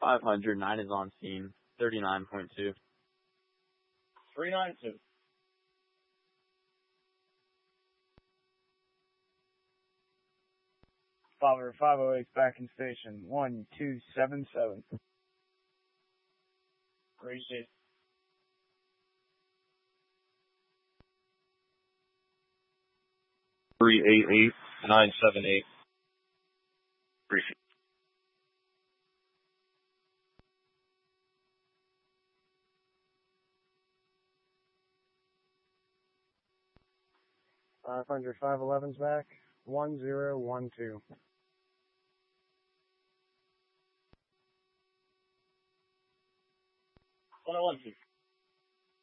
500, 9 is on scene, 39.2. 392. Father 508 back in station. 1277. Appreciate it. Three 978. Appreciate it. Five 511's back. 1012. 1012.